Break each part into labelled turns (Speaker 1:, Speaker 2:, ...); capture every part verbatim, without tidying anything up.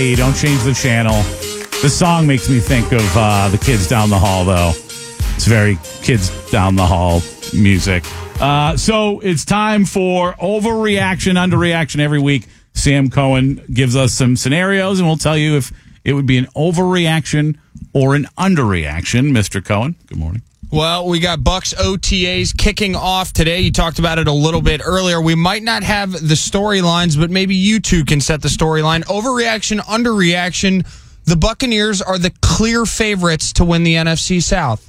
Speaker 1: Hey, don't change the channel. The song makes me think of uh, the Kids Down the Hall, though. It's very Kids Down the Hall music. Uh, so it's time for overreaction, underreaction every week. Sam Cohen gives us some scenarios, and we'll tell you if it would be an overreaction or an underreaction. Mister Cohen, good morning.
Speaker 2: Well, we got Bucks O T As kicking off today. You talked about it a little bit earlier. We might not have the storylines, but maybe you two can set the storyline. Overreaction, underreaction. The Buccaneers are the clear favorites to win the N F C South.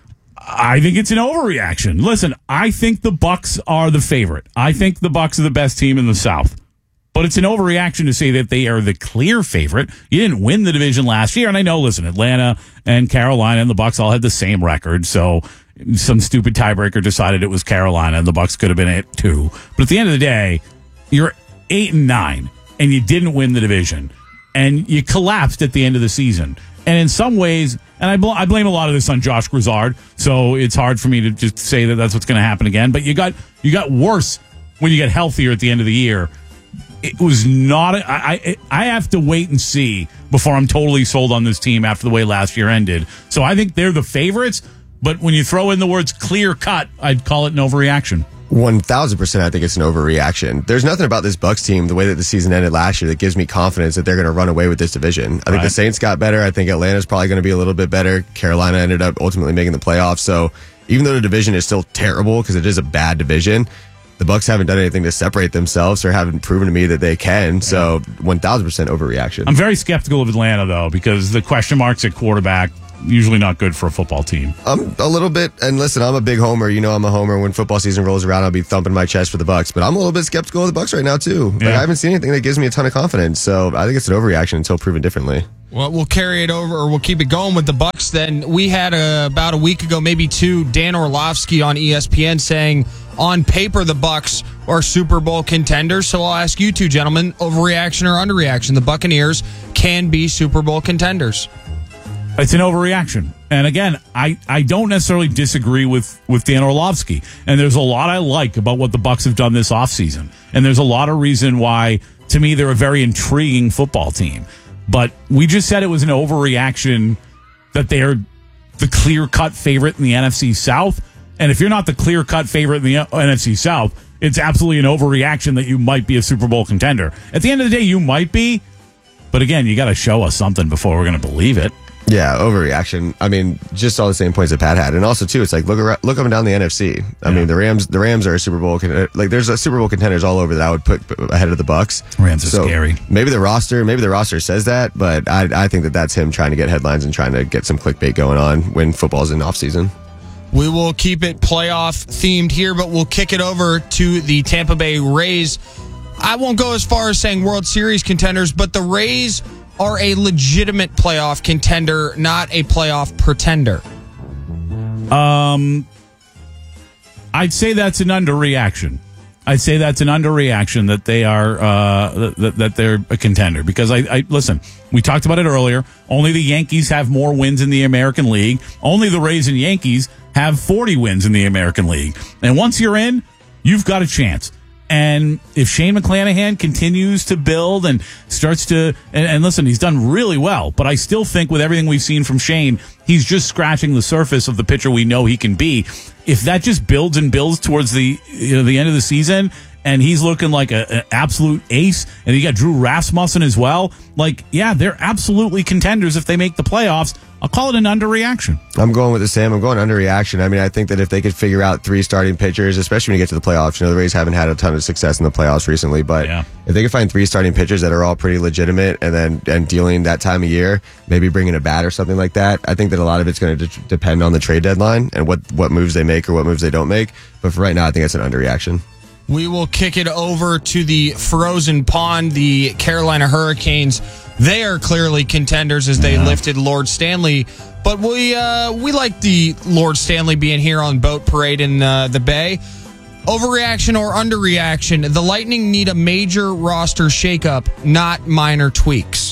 Speaker 1: I think it's an overreaction. Listen, I think the Bucks are the favorite. I think the Bucks are the best team in the South. But it's an overreaction to say that they are the clear favorite. You didn't win the division last year, and I know, listen, Atlanta and Carolina and the Bucks all had the same record, so some stupid tiebreaker decided it was Carolina, and the Bucks could have been at two. But at the end of the day, you're eight and nine, and you didn't win the division, and you collapsed at the end of the season. And in some ways, and I, bl- I blame a lot of this on Josh Grizzard, so it's hard for me to just say that that's what's going to happen again. But you got you got worse when you get healthier at the end of the year. It was not. A, I, I I have to wait and see before I'm totally sold on this team after the way last year ended. So I think they're the favorites. But when you throw in the words clear cut, I'd call it an overreaction.
Speaker 3: one thousand percent I think it's an overreaction. There's nothing about this Bucks team, the way that the season ended last year, that gives me confidence that they're going to run away with this division. I think
Speaker 1: right.
Speaker 3: the Saints got better. I think Atlanta's probably going to be a little bit better. Carolina ended up ultimately making the playoffs. So even though the division is still terrible because it is a bad division, the Bucks haven't done anything to separate themselves or haven't proven to me that they can. So one thousand percent overreaction.
Speaker 1: I'm very skeptical of Atlanta, though, because the question marks at quarterback, usually not good for a football team.
Speaker 3: I'm a little bit, and listen, I'm a big homer. You know I'm a homer. When football season rolls around, I'll be thumping my chest for the Bucks. But I'm a little bit skeptical of the Bucks right now, too. Like,
Speaker 1: Yeah.
Speaker 3: I haven't seen anything that gives me a ton of confidence. So I think it's an overreaction until proven differently.
Speaker 2: Well, we'll carry it over, or we'll keep it going with the Bucks. Then we had uh, about a week ago, maybe two, Dan Orlovsky on E S P N saying, on paper, the Bucks are Super Bowl contenders. So I'll ask you two gentlemen, overreaction or underreaction? The Buccaneers can be Super Bowl contenders.
Speaker 1: It's an overreaction. And again, I, I don't necessarily disagree with, with Dan Orlovsky. And there's a lot I like about what the Bucks have done this offseason. And there's a lot of reason why, to me, they're a very intriguing football team. But we just said it was an overreaction that they're the clear-cut favorite in the N F C South. And if you're not the clear-cut favorite in the N F C South, it's absolutely an overreaction that you might be a Super Bowl contender. At the end of the day, you might be. But again, you got to show us something before we're going to believe it.
Speaker 3: Yeah, overreaction. I mean, just all the same points that Pat had, and also too, it's like look around, look up and down the N F C. I
Speaker 1: yeah.
Speaker 3: mean, the Rams, the Rams are a Super Bowl con- like. There's a Super Bowl contenders all over that I would put ahead of the Bucks.
Speaker 1: Rams are
Speaker 3: so
Speaker 1: scary.
Speaker 3: Maybe the roster, maybe the roster says that, but I, I think that that's him trying to get headlines and trying to get some clickbait going on when football's in off season.
Speaker 2: We will keep it playoff themed here, but we'll kick it over to the Tampa Bay Rays. I won't go as far as saying World Series contenders, but the Rays are a legitimate playoff contender, not a playoff pretender.
Speaker 1: Um, I'd say that's an underreaction. I'd say that's an underreaction that they are uh, that, that they're a contender because I, I listen. We talked about it earlier. Only the Yankees have more wins in the American League. Only the Rays and Yankees have forty wins in the American League. And once you're in, you've got a chance. And if Shane McClanahan continues to build and starts to, and, and listen, he's done really well, but I still think with everything we've seen from Shane, he's just scratching the surface of the pitcher we know he can be. If that just builds and builds towards the, you know, the end of the season, and he's looking like a, an absolute ace, and you got Drew Rasmussen as well, like, yeah, they're absolutely contenders if they make the playoffs. I'll call it an underreaction.
Speaker 3: I'm going with the Sam. I'm going underreaction. I mean, I think that if they could figure out three starting pitchers, especially when you get to the playoffs, you know, the Rays haven't had a ton of success in the playoffs recently, but
Speaker 1: yeah.
Speaker 3: if they could find three starting pitchers that are all pretty legitimate and then and dealing that time of year, maybe bringing a bat or something like that, I think that a lot of it's going to de- depend on the trade deadline and what, what moves they make or what moves they don't make. But for right now, I think it's an underreaction.
Speaker 2: We will kick it over to the frozen pond, the Carolina Hurricanes. They are clearly contenders as they yeah. lifted Lord Stanley. But we uh, we like the Lord Stanley being here on Boat Parade in uh, the Bay. Overreaction or underreaction? The Lightning need a major roster shakeup, not minor tweaks.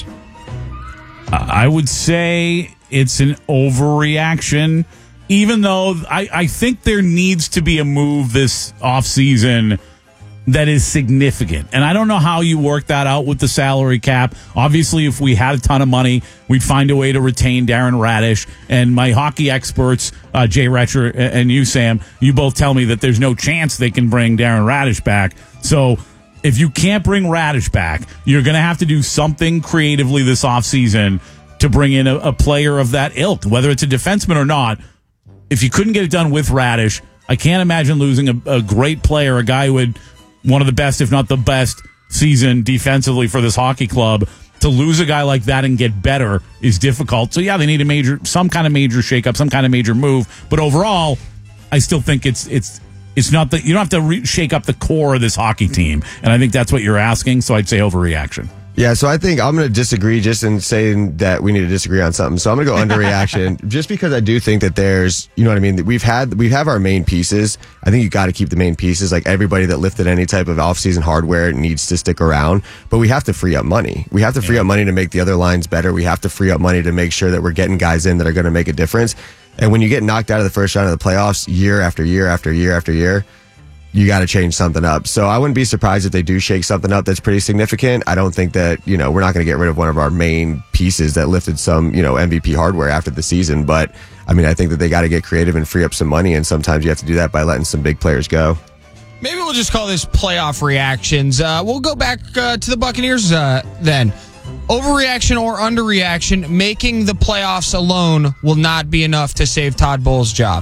Speaker 1: I would say it's an overreaction, even though I, I think there needs to be a move this offseason that is significant. And I don't know how you work that out with the salary cap. Obviously, if we had a ton of money, we'd find a way to retain Darren Radish. And my hockey experts, uh, Jay Retcher and you, Sam, you both tell me that there's no chance they can bring Darren Radish back. So if you can't bring Radish back, you're going to have to do something creatively this offseason to bring in a, a player of that ilk, whether it's a defenseman or not. If you couldn't get it done with Radish, I can't imagine losing a, a great player, a guy who had one of the best, if not the best, season defensively for this hockey club. To lose a guy like that and get better is difficult. So, yeah, they need a major, some kind of major shakeup, some kind of major move. But overall, I still think it's it's it's not that you don't have to re- shake up the core of this hockey team. And I think that's what you're asking. So I'd say overreaction.
Speaker 3: Yeah, so I think I'm going to disagree just in saying that we need to disagree on something. So I'm going to go underreaction just because I do think that there's, you know what I mean? We've had, we have our main pieces. I think you got to keep the main pieces. Like everybody that lifted any type of off-season hardware needs to stick around, but we have to free up money. We have to free yeah. up money to make the other lines better. We have to free up money to make sure that we're getting guys in that are going to make a difference. And when you get knocked out of the first round of the playoffs year after year after year after year, you got to change something up. So I wouldn't be surprised if they do shake something up that's pretty significant. I don't think that, you know, we're not going to get rid of one of our main pieces that lifted some, you know, M V P hardware after the season. But I mean, I think that they got to get creative and free up some money. And sometimes you have to do that by letting some big players go.
Speaker 2: Maybe we'll just call this playoff reactions. Uh, we'll go back uh, to the Buccaneers uh, then. Overreaction or underreaction, making the playoffs alone will not be enough to save Todd Bowles' job.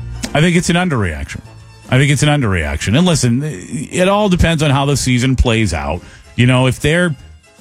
Speaker 1: I think it's an underreaction. I think it's an underreaction. And listen, it all depends on how the season plays out. You know, if they're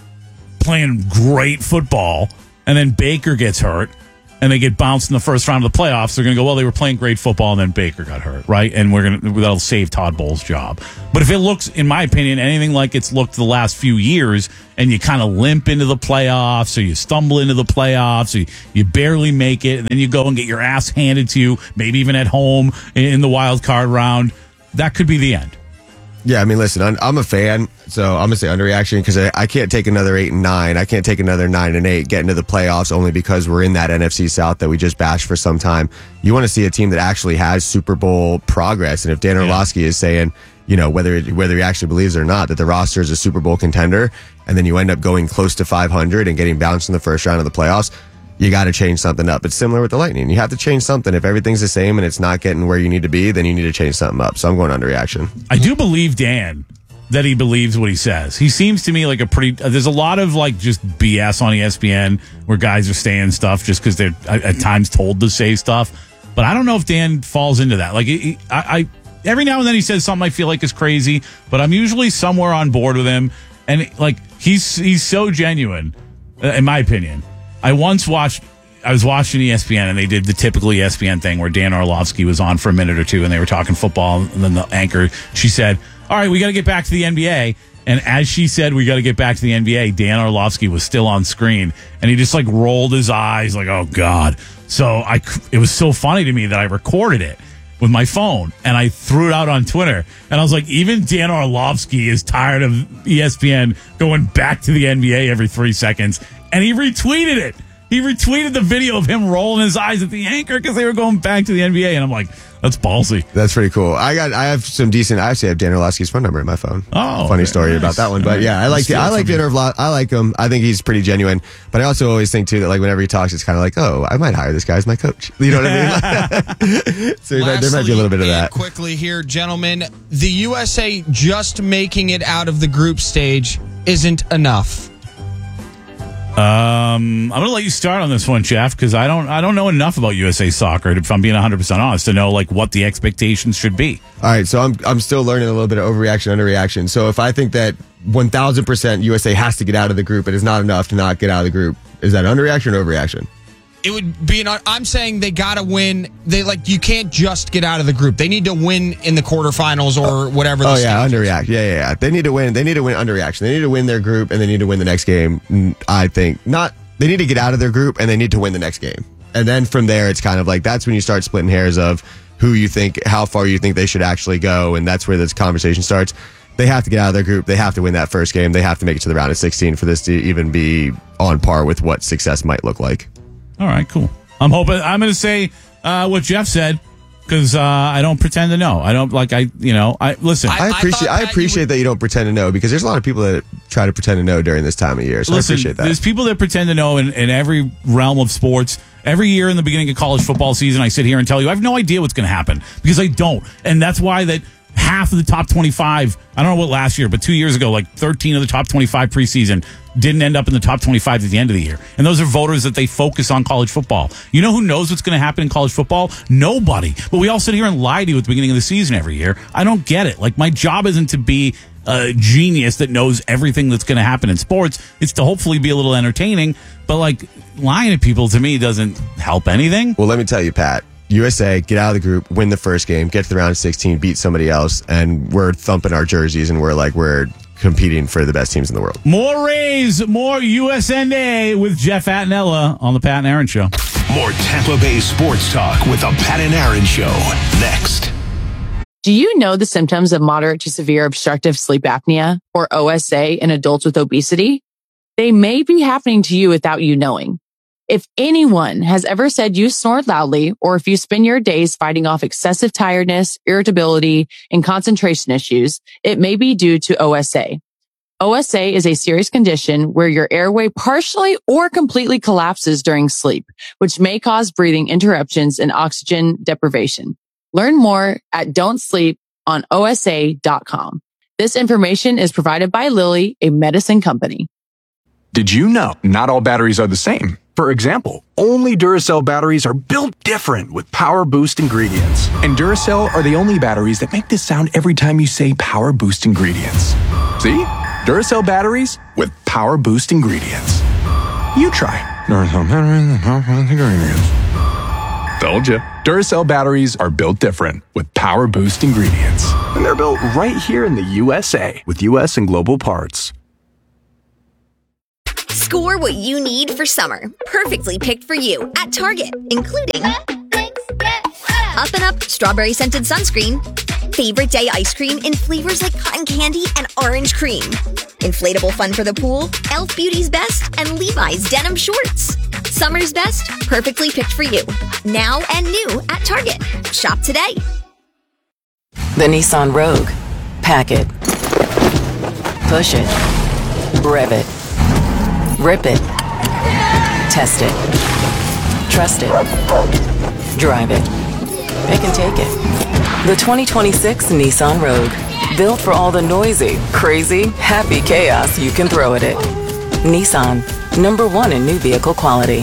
Speaker 1: playing great football and then Baker gets hurt and they get bounced in the first round of the playoffs, they're going to go, well, they were playing great football and then Baker got hurt, right? And we're going to, that'll save Todd Bowles' job. But if it looks, in my opinion, anything like it's looked the last few years and you kind of limp into the playoffs or you stumble into the playoffs or you, you barely make it and then you go and get your ass handed to you, maybe even at home in the wild card round, that could be the end.
Speaker 3: Yeah, I mean, listen, I'm, I'm a fan, so I'm going to say underreaction because I, I can't take another eight and nine. I can't take another nine and eight, get into the playoffs only because we're in that N F C South that we just bashed for some time. You want to see a team that actually has Super Bowl progress. And if Dan Orlovsky yeah. is saying, you know, whether whether he actually believes it or not, that the roster is a Super Bowl contender, and then you end up going close to five hundred and getting bounced in the first round of the playoffs, you got to change something up. It's similar with the Lightning. You have to change something. If everything's the same and it's not getting where you need to be, then you need to change something up. So I'm going underreaction. I
Speaker 1: do believe Dan that he believes what he says. He seems to me like a pretty, uh, there's a lot of like just B S on E S P N where guys are saying stuff just because they're at, at times told to say stuff. But I don't know if Dan falls into that. Like he, I, I, every now and then he says something I feel like is crazy, but I'm usually somewhere on board with him. And like he's, he's so genuine, uh, in my opinion. I once watched, I was watching E S P N and they did the typical E S P N thing where Dan Orlovsky was on for a minute or two and they were talking football. And then the anchor, she said, all right, we got to get back to the N B A. And as she said, we got to get back to the N B A, Dan Orlovsky was still on screen and he just like rolled his eyes like, oh God. So I, it was so funny to me that I recorded it with my phone and I threw it out on Twitter. And I was like, even Dan Orlovsky is tired of E S P N going back to the N B A every three seconds. And he retweeted it. He retweeted the video of him rolling his eyes at the anchor because they were going back to the N B A. And I'm like, that's ballsy.
Speaker 3: That's pretty cool. I got, I have some decent, I actually have Dan Orlovsky's phone number in my phone.
Speaker 1: Oh.
Speaker 3: Funny story
Speaker 1: nice.
Speaker 3: about that one. But yeah, I like, I like Dan Orlovsky. I like him. I think he's pretty genuine. But I also always think too that like whenever he talks, it's kind of like, oh, I might hire this guy as my coach. You know what I mean? So
Speaker 2: Lastly,
Speaker 3: there might be a little bit of that.
Speaker 2: Quickly here, gentlemen, the U S A just making it out of the group stage isn't enough.
Speaker 1: Um, I'm going to let you start on this one, Jeff, because I don't, I don't know enough about U S A Soccer, if I'm being one hundred percent honest, to know like what the expectations should be.
Speaker 3: All right, so I'm, I'm still learning a little bit of overreaction, underreaction. So if I think that one thousand percent U S A has to get out of the group, it is not enough to not get out of the group. Is that underreaction or overreaction?
Speaker 2: It would be an, I'm saying they got to win. They like, you can't just get out of the group. They need to win in the quarterfinals or whatever. The
Speaker 3: oh yeah, underreact. Yeah, yeah, yeah. They need to win. They need to win underreaction. They need to win their group and they need to win the next game. I think not. They need to get out of their group and they need to win the next game. And then from there, it's kind of like, that's when you start splitting hairs of who you think, how far you think they should actually go. And that's where this conversation starts. They have to get out of their group. They have to win that first game. They have to make it to the round of sixteen for this to even be on par with what success might look like.
Speaker 1: All right, cool. I'm hoping, I'm going to say uh, what Jeff said. because uh, I don't pretend to know. I don't like I you know I listen.
Speaker 3: I, I appreciate I, I appreciate that you, would, that you don't pretend to know, because there's a lot of people that try to pretend to know during this time of year. So
Speaker 1: listen,
Speaker 3: I appreciate that.
Speaker 1: There's people that pretend to know in, in every realm of sports. Every year in the beginning of college football season, I sit here and tell you I have no idea what's going to happen, because I don't, and that's why that. Half of the top twenty-five, I don't know what last year, but two years ago, like thirteen of the top twenty-five preseason didn't end up in the top twenty-five at the end of the year. And those are voters that they focus on college football. You know who knows what's going to happen in college football? Nobody. But we all sit here and lie to you at the beginning of the season every year. I don't get it. Like, my job isn't to be a genius that knows everything that's going to happen in sports. It's to hopefully be a little entertaining. But, like, lying to people, to me, doesn't help anything.
Speaker 3: Well, let me tell you, Pat. U S A, get out of the group, win the first game, get to the round of sixteen, beat somebody else, and we're thumping our jerseys, and we're like, we're competing for the best teams in the world.
Speaker 1: More Rays, more U S N A with Jeff Attinella on the Pat and Aaron Show.
Speaker 4: More Tampa Bay sports talk with the Pat and Aaron Show next.
Speaker 5: Do you know the symptoms of moderate to severe obstructive sleep apnea, or O S A, in adults with obesity? They may be happening to you without you knowing. If anyone has ever said you snore loudly, or if you spend your days fighting off excessive tiredness, irritability, and concentration issues, it may be due to O S A. O S A is a serious condition where your airway partially or completely collapses during sleep, which may cause breathing interruptions and oxygen deprivation. Learn more at don't sleep on O S A dot com. This information is provided by Lilly, a medicine company.
Speaker 6: Did you know not all batteries are the same? For example, only Duracell batteries are built different with Power Boost ingredients. And Duracell are the only batteries that make this sound every time you say Power Boost ingredients. See? Duracell batteries with Power Boost ingredients. You try. Duracell batteries with Power Boost ingredients. Told you. Duracell batteries are built different with Power Boost ingredients. And they're built right here in the U S A with U S and global parts.
Speaker 7: Score what you need for summer, perfectly picked for you at Target, including Up and Up strawberry scented sunscreen, favorite day ice cream in flavors like cotton candy and orange cream, inflatable fun for the pool, e l f Beauty's Best, and Levi's denim shorts. Summer's best, perfectly picked for you, now and new at Target. Shop today.
Speaker 8: The Nissan Rogue. Pack it. Push it. Rev it. Rip it. Test it. Trust it. Drive it. It can take it. The twenty twenty-six Nissan Rogue. Built for all the noisy, crazy, happy chaos you can throw at it. Nissan. Number one in new vehicle quality.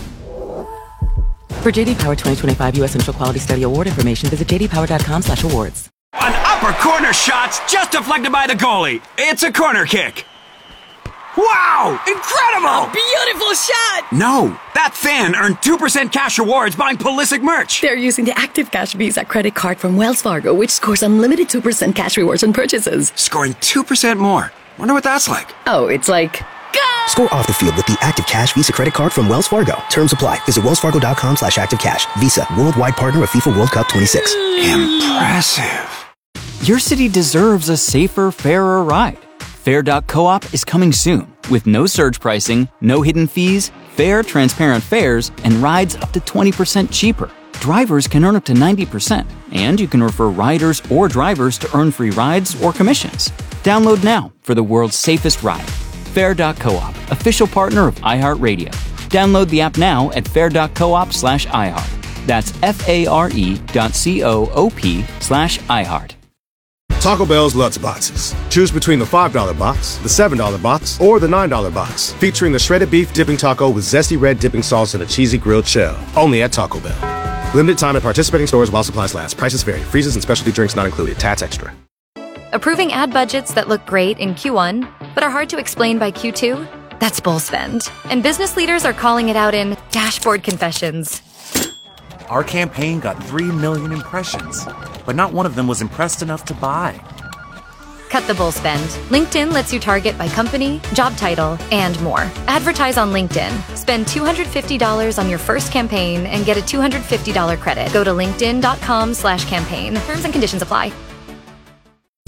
Speaker 8: For J D Power twenty twenty-five U S Initial Quality Study Award information, visit j d power dot com slash awards.
Speaker 9: An upper corner shot's just deflected by the goalie. It's a corner kick. Wow! Incredible!
Speaker 10: A beautiful shot!
Speaker 9: No, that fan earned two percent cash rewards buying Pulisic merch.
Speaker 10: They're using the Active Cash Visa credit card from Wells Fargo, which scores unlimited two percent cash rewards on purchases.
Speaker 9: Scoring two percent more. Wonder what that's like.
Speaker 10: Oh, it's like... Go!
Speaker 11: Score off the field with the Active Cash Visa credit card from Wells Fargo. Terms apply. Visit wells fargo dot com slash active cash. Visa, worldwide partner of FIFA World Cup twenty-six.
Speaker 9: Impressive.
Speaker 12: Your city deserves a safer, fairer ride. Fair dot coop is coming soon with no surge pricing, no hidden fees, fair, transparent fares, and rides up to twenty percent cheaper. Drivers can earn up to ninety percent, and you can refer riders or drivers to earn free rides or commissions. Download now for the world's safest ride. Fair dot coop, official partner of iHeartRadio. Download the app now at fair dot coop slash iHeart. That's F-A-R-E dot C-O-O-P slash iHeart.
Speaker 13: Taco Bell's Lutz Boxes. Choose between the five dollar box, the seven dollar box, or the nine dollar box, featuring the shredded beef dipping taco with zesty red dipping sauce and a cheesy grilled shell. Only at Taco Bell. Limited time at participating stores while supplies last. Prices vary. Freezes and specialty drinks not included. Tats extra.
Speaker 14: Approving ad budgets that look great in Q one, but are hard to explain by Q two? That's bull spend. And business leaders are calling it out in dashboard confessions.
Speaker 15: Our campaign got three million impressions, but not one of them was impressed enough to buy.
Speaker 14: Cut the bull spend. LinkedIn lets you target by company, job title, and more. Advertise on LinkedIn. Spend two hundred fifty dollars on your first campaign and get a two hundred fifty dollars credit. Go to linkedin dot com slash campaign. Terms and conditions apply.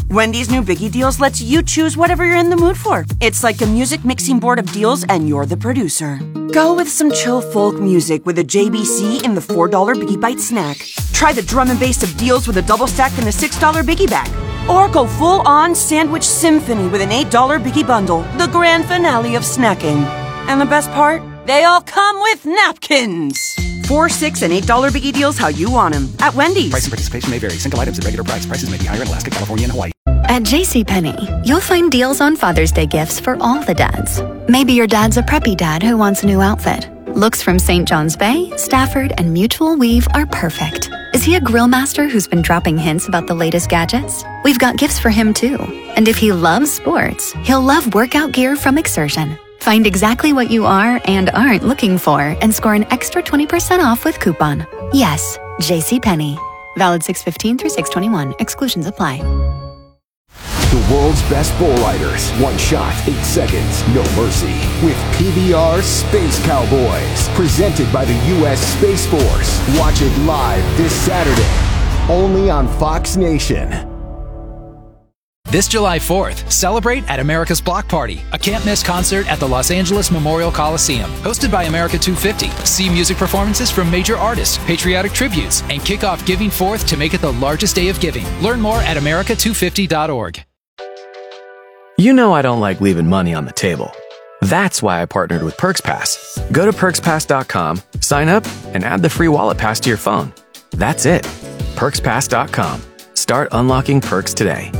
Speaker 16: Wendy's new Biggie Deals lets you choose whatever you're in the mood for. It's like a music mixing board of deals, and you're the producer. Go with some chill folk music with a J B C in the four dollar Biggie Bite snack. Try the drum and bass of deals with a double stack in the six dollar Biggie Bag. Or go full-on sandwich symphony with an eight dollar Biggie Bundle, the grand finale of snacking. And the best part? They all come with napkins. Four, six, and eight dollar Biggie Deals how you want them at Wendy's.
Speaker 17: Price and participation may vary. Single items at regular price. Prices may be higher in Alaska, California, and Hawaii.
Speaker 14: At JCPenney, you'll find deals on Father's Day gifts for all the dads. Maybe your dad's a preppy dad who wants a new outfit. Looks from Saint John's Bay, Stafford, and Mutual Weave are perfect. Is he a grill master who's been dropping hints about the latest gadgets? We've got gifts for him too. And if he loves sports, he'll love workout gear from Exertion. Find exactly what you are and aren't looking for and score an extra twenty percent off with coupon. Yes, JCPenney. Valid six fifteen through six twenty-one. Exclusions apply.
Speaker 4: The world's best bull riders. One shot, eight seconds, no mercy. With P B R Space Cowboys. Presented by the U S Space Force. Watch it live this Saturday. Only on Fox Nation.
Speaker 18: This July fourth, celebrate at America's Block Party, a can't-miss concert at the Los Angeles Memorial Coliseum. Hosted by America two fifty. See music performances from major artists, patriotic tributes, and kick off Giving Fourth to make it the largest day of giving. Learn more at america two fifty dot org.
Speaker 19: You know I don't like leaving money on the table. That's why I partnered with PerksPass. Go to perks pass dot com, sign up, and add the free wallet pass to your phone. That's it. perks pass dot com. Start unlocking perks today.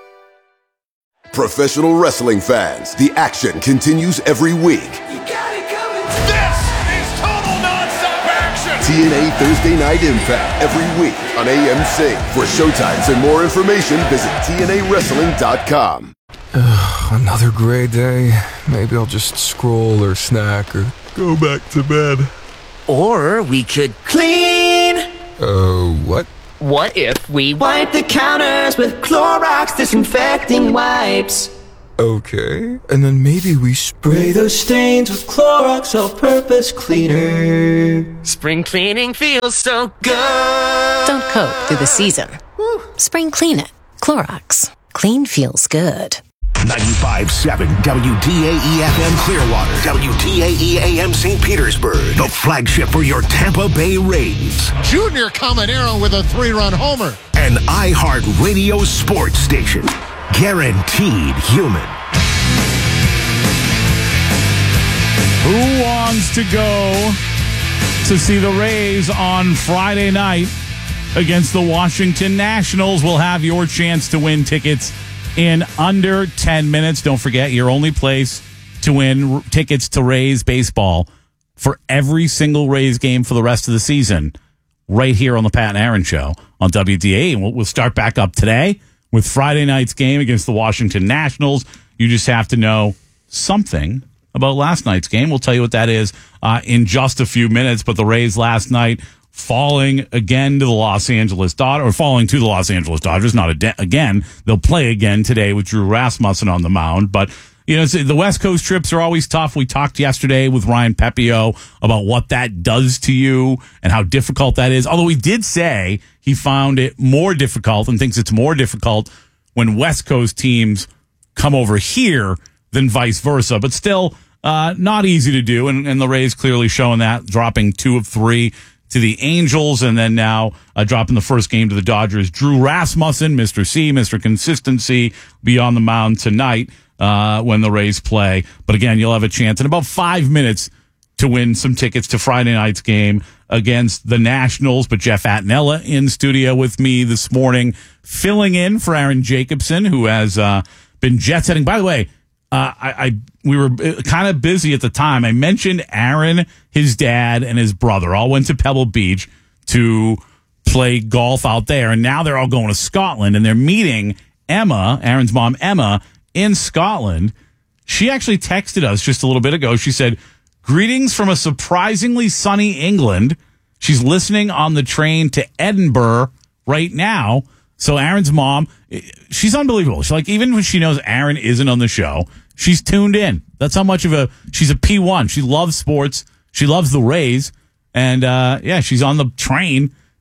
Speaker 20: Professional wrestling fans, the action continues every week.
Speaker 21: You got it coming. This is total nonstop action.
Speaker 20: T N A Thursday Night Impact every week on A M C. For showtimes and more information, visit T N A wrestling dot com.
Speaker 22: Ugh, another gray day. Maybe I'll just scroll or snack or go back to bed.
Speaker 23: Or we could clean.
Speaker 22: Oh, uh, what?
Speaker 23: What if we wipe the counters with Clorox disinfecting wipes?
Speaker 22: Okay, and then maybe we spray
Speaker 23: those stains with Clorox all-purpose cleaner. Spring cleaning feels so good.
Speaker 24: Don't cope through the season. Woo. Spring clean it. Clorox. Clean feels good.
Speaker 4: ninety-five point seven W D A E F M Clearwater, W D A E A M Saint Petersburg, the flagship for your Tampa Bay Rays.
Speaker 25: Junior Caminero with a three-run homer.
Speaker 4: An iHeart Radio sports station, guaranteed human.
Speaker 1: Who wants to go to see the Rays on Friday night against the Washington Nationals? We'll have your chance to win tickets in under ten minutes. Don't forget, your only place to win r- tickets to Rays baseball for every single Rays game for the rest of the season, right here on the Pat and Aaron Show on W D A. And we'll, we'll start back up today with Friday night's game against the Washington Nationals. You just have to know something about last night's game. We'll tell you what that is uh, in just a few minutes. But the Rays last night falling again to the Los Angeles Dodgers, or falling to the Los Angeles Dodgers, not ad- again. They'll play again today with Drew Rasmussen on the mound. But, you know, the West Coast trips are always tough. We talked yesterday with Ryan Pepio about what that does to you and how difficult that is. Although he did say he found it more difficult and thinks it's more difficult when West Coast teams come over here than vice versa. But still, uh, not easy to do. And, and the Rays clearly showing that, dropping two of three to the Angels, and then now uh, dropping the first game to the Dodgers. Drew Rasmussen, Mister C, Mister Consistency, be on the mound tonight uh, when the Rays play. But again, you'll have a chance in about five minutes to win some tickets to Friday night's game against the Nationals. But Jeff Attinella in studio with me this morning, filling in for Aaron Jacobson, who has uh, been jet setting. By the way, Uh, I, I we were kind of busy at the time. I mentioned Aaron, his dad, and his brother all went to Pebble Beach to play golf out there, and now they're all going to Scotland, and they're meeting Emma, Aaron's mom, Emma, in Scotland. She actually texted us just a little bit ago. She said, "Greetings from a surprisingly sunny England. She's listening on the train to Edinburgh right now." So Aaron's mom, she's unbelievable. She's like, even when she knows Aaron isn't on the show, she's tuned in. That's how much of a, she's a P one. She loves sports. She loves the Rays. And, uh, yeah, she's on the train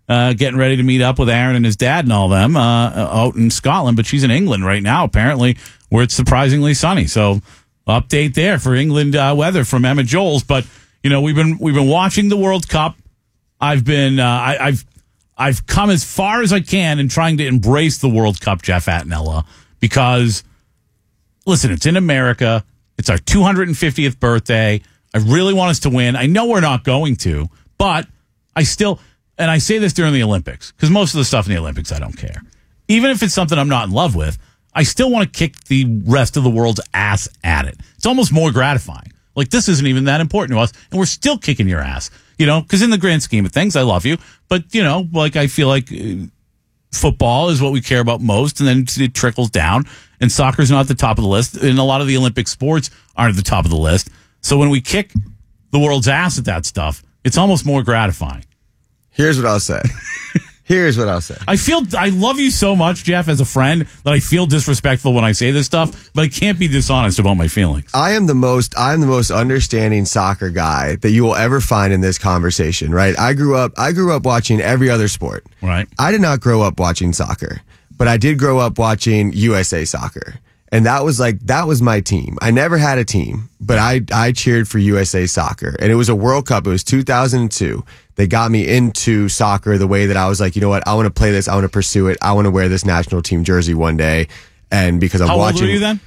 Speaker 1: uh, getting ready to meet up with Aaron and his dad and all them uh, out in Scotland. But she's in England right now, apparently, where it's surprisingly sunny. So update there for England uh, weather from Emma Joles. But you know, we've been we've been watching the World Cup. I've been uh, I, I've I've come as far as I can in trying to embrace the World Cup, Jeff Attinella, because listen, it's in America. It's our two hundred fiftieth birthday. I really want us to win. I know we're not going to, but I still, and I say this during the Olympics, because most of the stuff in the Olympics, I don't care. Even if it's something I'm not in love with, I still want to kick the rest of the world's ass at it. It's almost more gratifying. Like, this isn't even that important to us, and we're still kicking your ass. You know, because in the grand scheme of things, I love you. But, you know, like, I feel like uh, football is what we care about most, and then it trickles down. And soccer's not at the top of the list, and a lot of the Olympic sports aren't at the top of the list. So when we kick the world's ass at that stuff, it's almost more gratifying.
Speaker 2: Here's what I'll say. Here's what I'll say.
Speaker 1: I feel I love you so much, Jeff, as a friend, that I feel disrespectful when I say this stuff, but I can't be dishonest about my feelings.
Speaker 2: I am the most I am the most understanding soccer guy that you will ever find in this conversation, right? I grew up I grew up watching every other sport.
Speaker 1: Right.
Speaker 2: I did not grow up watching soccer, but I did grow up watching U S A Soccer. And that was like, that was my team. I never had a team, but I, I cheered for U S A Soccer. And it was a World Cup. It was two thousand two. They got me into soccer the way that I was like, you know what? I want to play this. I want to pursue it. I want to wear this national team jersey one day. And because I'm
Speaker 1: How
Speaker 2: watching.
Speaker 1: How old were you then?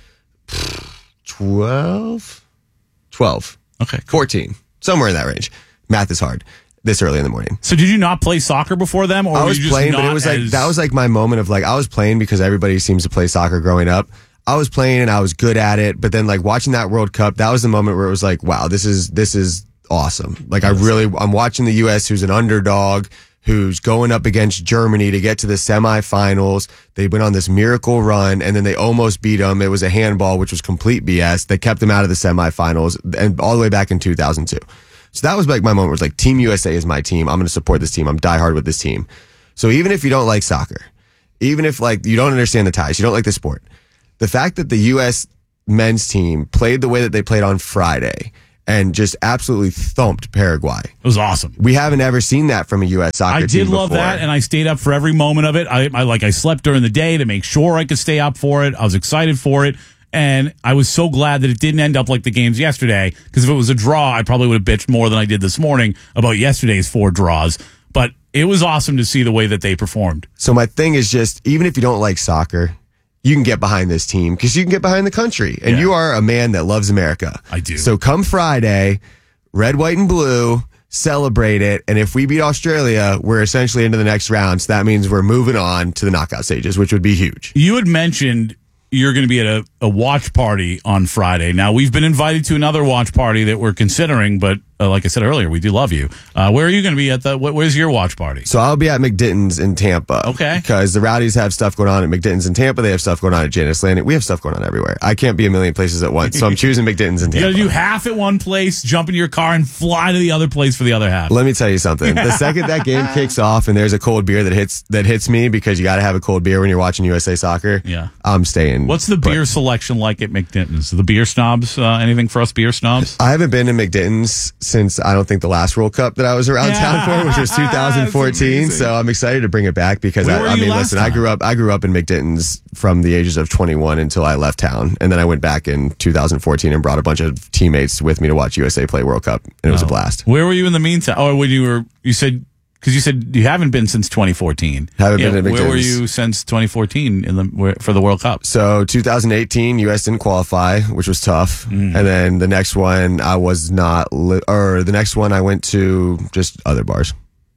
Speaker 2: twelve? twelve.
Speaker 1: Okay. Cool.
Speaker 2: fourteen. Somewhere in that range. Math is hard. This early in the morning.
Speaker 1: So did you not play soccer before them? Or
Speaker 2: I
Speaker 1: were
Speaker 2: was
Speaker 1: you just
Speaker 2: playing,
Speaker 1: not
Speaker 2: but it was like,
Speaker 1: as...
Speaker 2: that was like my moment of like, I was playing because everybody seems to play soccer growing up. I was playing and I was good at it, but then like watching that World Cup, that was the moment where it was like, wow, this is, this is awesome. Like I really, I'm watching the U S who's an underdog, who's going up against Germany to get to the semifinals. They went on this miracle run and then they almost beat them. It was a handball, which was complete B S. They kept them out of the semifinals and all the way back in two thousand two. So that was like my moment where it was like, Team U S A is my team. I'm going to support this team. I'm diehard with this team. So even if you don't like soccer, even if like you don't understand the ties, you don't like the sport, the fact that the U S men's team played the way that they played on Friday and just absolutely thumped Paraguay.
Speaker 1: It was awesome.
Speaker 2: We haven't ever seen that from a U S soccer
Speaker 1: I
Speaker 2: team
Speaker 1: did love
Speaker 2: before.
Speaker 1: that, and I stayed up for every moment of it. I, I like I slept during the day to make sure I could stay up for it. I was excited for it, and I was so glad that it didn't end up like the games yesterday, because if it was a draw, I probably would have bitched more than I did this morning about yesterday's four draws. But it was awesome to see the way that they performed.
Speaker 2: So my thing is just, even if you don't like soccer, you can get behind this team because you can get behind the country. And
Speaker 1: Yeah.
Speaker 2: you are a man that loves America.
Speaker 1: I do.
Speaker 2: So come Friday, red, white, and blue, celebrate it. And if we beat Australia, we're essentially into the next round. So that means we're moving on to the knockout stages, which would be huge.
Speaker 1: You had mentioned you're going to be at a, a watch party on Friday. Now, we've been invited to another watch party that we're considering, but uh, like I said earlier, we do love you. Uh, where are you going to be at the, wh- where's your watch party?
Speaker 2: So I'll be at McDitton's in Tampa.
Speaker 1: Okay.
Speaker 2: Because the Rowdies have stuff going on at McDitton's in Tampa. They have stuff going on at Janice Landing. We have stuff going on everywhere. I can't be a million places at once. So I'm choosing McDitton's in
Speaker 1: You got
Speaker 2: Tampa.
Speaker 1: to do half at one place, jump into your car, and fly to the other place for the other half.
Speaker 2: Let me tell you something. The second that game kicks off and there's a cold beer that hits that hits me, because you got to have a cold beer when you're watching U S A Soccer.
Speaker 1: Yeah.
Speaker 2: I'm staying.
Speaker 1: What's the beer selection like at McDitton's? The beer snobs, uh, anything for us beer snobs?
Speaker 2: I haven't been to McDitton's since I don't think the last World Cup that I was around town for, which was two thousand fourteen. So I'm excited to bring it back because
Speaker 1: Where
Speaker 2: I,
Speaker 1: were
Speaker 2: I
Speaker 1: you
Speaker 2: mean,
Speaker 1: last
Speaker 2: listen, I
Speaker 1: time?
Speaker 2: grew up I grew up in McDitton's from the ages of twenty-one until I left town, and then I went back in two thousand fourteen and brought a bunch of teammates with me to watch U S A play World Cup, and it was a blast.
Speaker 1: Where were you in the meantime? Oh, when you were, you said, because you said you haven't been since twenty fourteen.
Speaker 2: Haven't
Speaker 1: Yeah,
Speaker 2: been at
Speaker 1: Where were
Speaker 2: McDitton's.
Speaker 1: you since twenty fourteen in the where, for the World Cup?
Speaker 2: So two thousand eighteen, U S didn't qualify, which was tough.
Speaker 1: Mm.
Speaker 2: And then the next one, I was not, li- or the next one, I went to just other bars.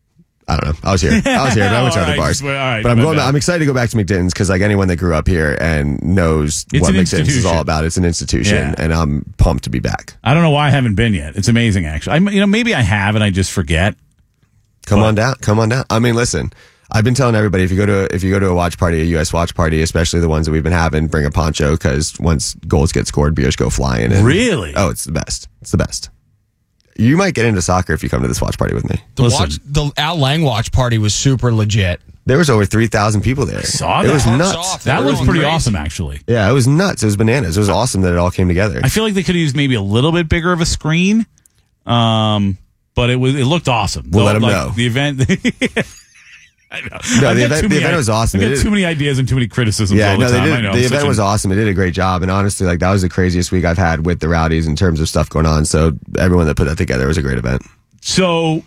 Speaker 2: I don't know. I was here. I was here, but I went to
Speaker 1: All
Speaker 2: other
Speaker 1: right,
Speaker 2: bars.
Speaker 1: just- all right,
Speaker 2: but I'm
Speaker 1: my
Speaker 2: going.
Speaker 1: bad.
Speaker 2: I'm excited to go back to McDitton's because, like anyone that grew up here and knows
Speaker 1: It's
Speaker 2: what
Speaker 1: an
Speaker 2: McDitton's is
Speaker 1: institution.
Speaker 2: all about, it's an institution,
Speaker 1: Yeah.
Speaker 2: and I'm pumped to be back.
Speaker 1: I don't know why I haven't been yet. It's amazing, actually. I, you know, maybe I have and I just forget.
Speaker 2: Come
Speaker 1: But-
Speaker 2: on down. Come on down. I mean, listen. I've been telling everybody, if you go to if you go to a watch party, a U S watch party, especially the ones that we've been having, bring a poncho because once goals get scored, beers go flying. And,
Speaker 1: Really?
Speaker 2: Oh, it's the best. It's the best. You might get into soccer if you come to this watch party with me.
Speaker 3: The watch, the Al Lang watch party was super legit.
Speaker 2: There was over three thousand people there. I
Speaker 1: saw
Speaker 2: It
Speaker 1: that.
Speaker 2: was
Speaker 1: Hats
Speaker 2: nuts.
Speaker 1: off. That looks pretty awesome, actually.
Speaker 2: Yeah, it was nuts. It was bananas. It was awesome that it all came together.
Speaker 1: I feel like they could have used maybe a little bit bigger of a screen, um, but it was it looked awesome.
Speaker 2: We'll
Speaker 1: Though,
Speaker 2: let 'em
Speaker 1: like,
Speaker 2: know.
Speaker 1: The event. I know.
Speaker 2: No,
Speaker 1: I've
Speaker 2: the
Speaker 1: got
Speaker 2: event,
Speaker 1: too
Speaker 2: the
Speaker 1: many
Speaker 2: event
Speaker 1: i-
Speaker 2: was awesome.
Speaker 1: I've
Speaker 2: It
Speaker 1: got
Speaker 2: did-
Speaker 1: too many ideas and too many criticisms
Speaker 2: Yeah,
Speaker 1: all
Speaker 2: no,
Speaker 1: the
Speaker 2: they
Speaker 1: time.
Speaker 2: did,
Speaker 1: I know.
Speaker 2: the
Speaker 1: I'm
Speaker 2: event
Speaker 1: such
Speaker 2: was
Speaker 1: an-
Speaker 2: awesome. They did a great job, and honestly, like that was the craziest week I've had with the Rowdies in terms of stuff going on. So everyone that put that together was a great event.
Speaker 1: So,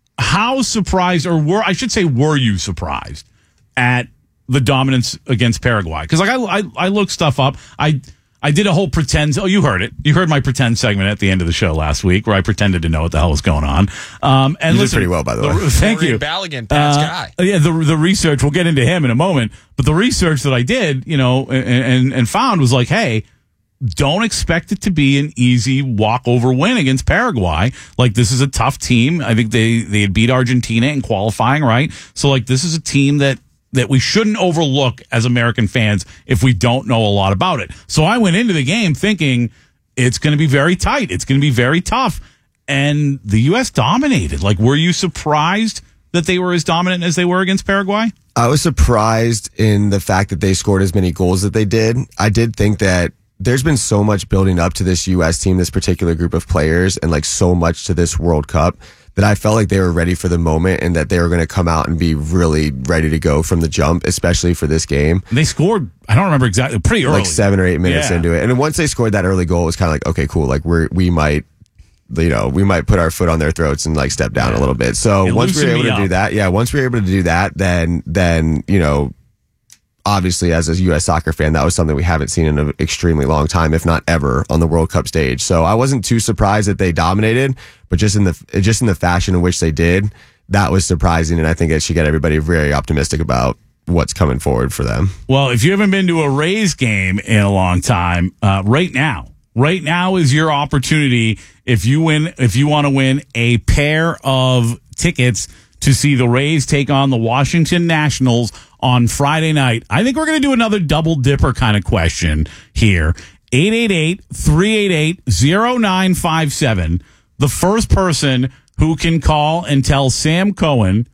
Speaker 1: how surprised, or were I should say, were you surprised at the dominance against Paraguay? Because like I, I, I looked stuff up. I, I did a whole pretend. Oh, you heard it. You heard my pretend segment at the end of the show last week, where I pretended to know what the hell was going on. Um, and
Speaker 2: You did
Speaker 1: listen,
Speaker 2: pretty well, by the way.
Speaker 1: Thank you,
Speaker 3: Balogun, Pat's
Speaker 1: Uh,
Speaker 3: guy.
Speaker 1: Yeah, the the research. We'll get into him in a moment. But the research that I did, you know, and and, and found was like, hey, don't expect it to be an easy walkover win against Paraguay. Like, this is a tough team. I think they, they had beat Argentina in qualifying, right? So, like, this is a team that, that we shouldn't overlook as American fans if we don't know a lot about it. So I went into the game thinking it's going to be very tight. It's going to be very tough. And the U S dominated. Like, were you surprised that they were as dominant as they were against Paraguay?
Speaker 2: I was surprised in the fact that they scored as many goals that they did. I did think that there's been so much building up to this U S team, this particular group of players, and like so much to this World Cup that I felt like they were ready for the moment and that they were going to come out and be really ready to go from the jump, especially for this game.
Speaker 1: They scored, I don't remember exactly, pretty early.
Speaker 2: Like seven or eight minutes
Speaker 1: Yeah.
Speaker 2: into it. And then once they scored that early goal, it was kind of like, okay, cool. Like we're, we might, you know, we might put our foot on their throats and like step down a little bit. So
Speaker 1: It
Speaker 2: once we were
Speaker 1: loosened
Speaker 2: able
Speaker 1: me
Speaker 2: to do
Speaker 1: up.
Speaker 2: that, yeah, once we were able to do that, then, then, you know, obviously as a U S soccer fan, that was something we haven't seen in an extremely long time, if not ever, on the World Cup stage. So I wasn't too surprised that they dominated, but just in the, just in the fashion in which they did, that was surprising. And I think it should get everybody very optimistic about what's coming forward for them.
Speaker 1: Well, if you haven't been to a Rays game in a long time, uh, right now, right now is your opportunity. If you win, if you want to win a pair of tickets to see the Rays take on the Washington Nationals on Friday night. I think we're going to do another double dipper kind of question here. eight eight eight, three eight eight, zero nine five seven. The first person who can call and tell Sam Cohen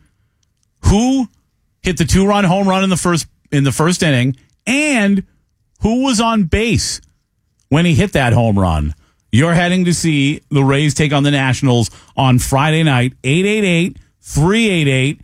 Speaker 1: who hit the two-run home run in the first in the first inning and who was on base when he hit that home run. You're heading to see the Rays take on the Nationals on Friday night. eight eight eight, three eight eight